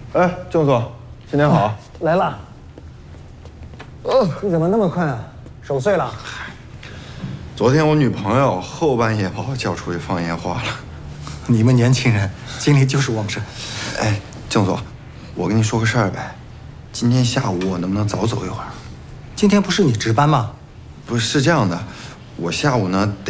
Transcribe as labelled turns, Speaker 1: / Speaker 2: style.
Speaker 1: 哎，郑总，新年好！
Speaker 2: 来了。你怎么那么快啊？守岁了？
Speaker 1: 昨天我女朋友后半夜把我叫出去放烟花了。
Speaker 3: 你们年轻人精力就是旺盛。
Speaker 1: 哎，郑总，我跟你说个事儿呗，今天下午我能不能早走一会儿？
Speaker 3: 今天不是你值班吗？
Speaker 1: 不是这样的，我下午呢得